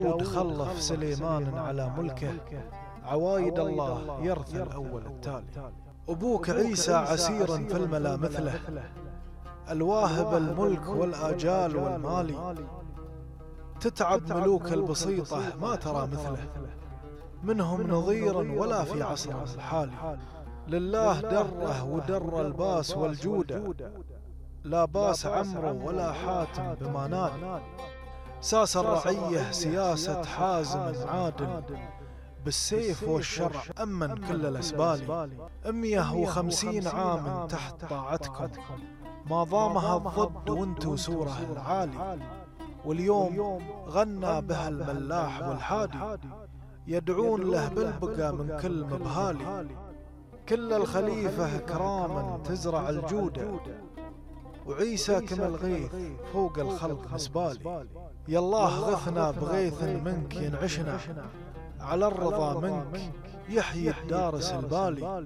داود خلف سليمان على ملكه، عوايد الله يرثى الأول التالي. أبوك عيسى عسير في الملا مثله، الواهب الملك والآجال والمالي. تتعب ملوك البسيطة ما ترى مثله، منهم نظير ولا في عصر الحالي. لله دره ودر الباس والجودة، لا باس عمرو ولا حاتم بما نال. ساس الرعية سياسة حازم عادل، بالسيف والشرع أمن كل الأسبال. 150 عام تحت طاعتكم، ما ضامها الضد وانتو سوره العالي. واليوم غنى بها الملاح والحادي، يدعون له بالبقى من كل مبهالي. كل الخليفة كراما تزرع الجودة، وعيسى كما الغيث فوق الخلق نسبالي. يالله غثنا بغيث منك ينعشنا، على الرضا منك يحيي الدارس البالي.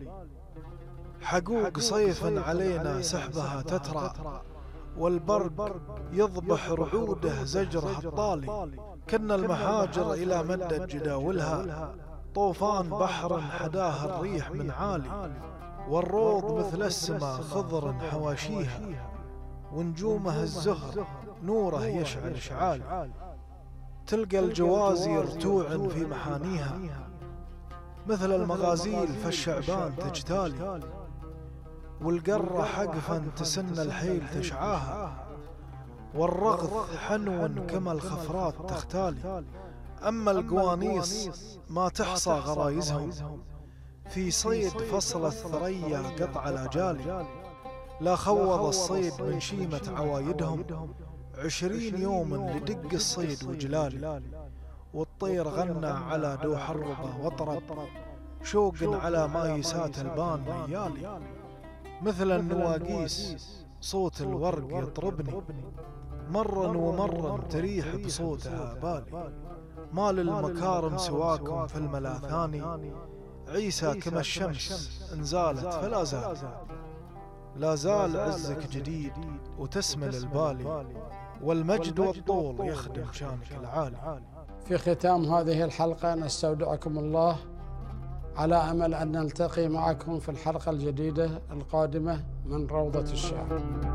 حقوق صيف علينا سحبها تترى، والبرق يضبح رعوده زجرها الطالي. كنا المهاجر إلى مدة جداولها، طوفان بحر حداها الريح من عالي. والروض مثل السما خضر حواشيها، ونجومه الزهر نوره يشعل إشعال. تلقى الجوازي رتوع في محانيها، مثل المغازيل فالشعبان تجتالي. والقرة حقفا تسن الحيل تشعاها، والرغث حنو كما الخفرات تختالي. أما القوانيص ما تحصى غرايزهم، في صيد فصل الثريا قطع الأجالي. لا خوض الصيد من شيمة عوايدهم، 20 يوم لدق الصيد وجلالي. والطير غنى على دوح الربا وطرب، شوق على مايسات البان ميالي. مثل النواقيس صوت الورق يطربني، مرا ومرا تريح بصوتها بالي. ما للمكارم سواكم في الملا ثاني، عيسى كما الشمس انزالت فلا زال. لا زال عزك جديد وتسمل البالي، والمجد والطول يخدم شانك العالي. في ختام هذه الحلقة نستودعكم الله، على أمل أن نلتقي معكم في الحلقة الجديدة القادمة من روضة الشعر.